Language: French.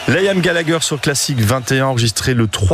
Liam Gallagher sur Classique 21, enregistré le 3